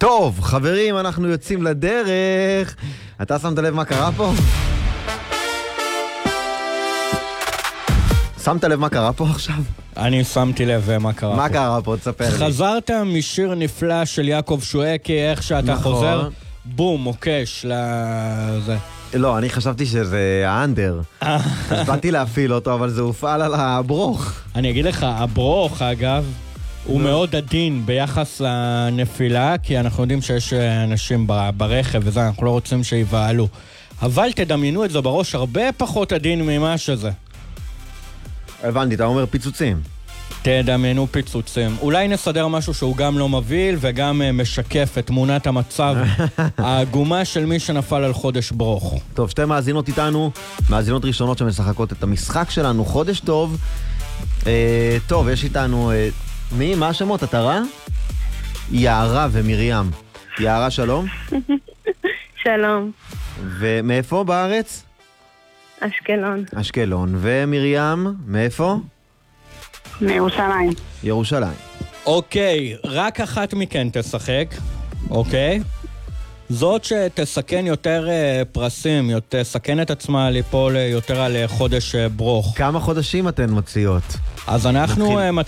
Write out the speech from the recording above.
טוב, חברים, אנחנו יוצאים לדרך. אתה שמת לב מה קרה פה? שמת לב מה קרה פה עכשיו? אני שמתי לב מה קרה פה. מה קרה פה? תספר לי. חזרת משיר נפלא של יעקב שואקי, איך שאתה חוזר, בום, מוקש לזה. לא, אני חשבתי שזה האנדר. אז באתי להפעיל אותו, אבל זה הופעל על הברוך. אני אגיד לך, הברוך, אגב, הוא מאוד עדין ביחס לנפילה, כי אנחנו יודעים שיש אנשים ברכב וזה, אנחנו לא רוצים שיבעלו. אבל תדמיינו את זה בראש הרבה פחות עדין ממה שזה. הבנתי, אתה אומר פיצוצים. תדמיינו פיצוצים. אולי נסדר משהו שהוא גם לא מביא וגם משקף את תמונת המצב העגומה של מי שנפל על חודש ברוך. טוב, שתי מאזינות איתנו, מאזינות ראשונות שמשחקות את המשחק שלנו. חודש טוב. טוב, יש איתנו... מי? מה השמות? אתה רע? יערה ומרים. יערה, שלום. שלום. ומאיפה בארץ? אשקלון. אשקלון. ומרים, מאיפה? מירושלים. ירושלים. אוקיי, רק אחת מכן תשחק, אוקיי? זאת שתסכן יותר פרסים, תסכן את עצמה ליפול יותר על חודש ברוך. כמה חודשים אתן מציעות? אז אנחנו